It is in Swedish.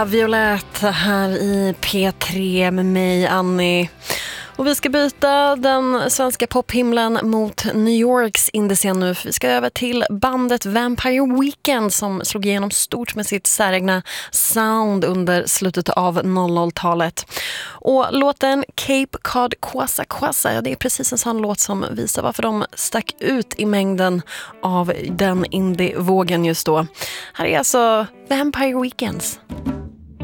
Violette här i P3 med mig, Annie. Och vi ska byta den svenska pophimlen mot New Yorks indie nu. För vi ska över till bandet Vampire Weekend som slog igenom stort med sitt säregna sound under slutet av 00-talet. Och låten Cape Cod Kwassa Kwassa, ja, det är precis en sån låt som visar varför de stack ut i mängden av den indie-vågen just då. Här är alltså Vampire Weekends.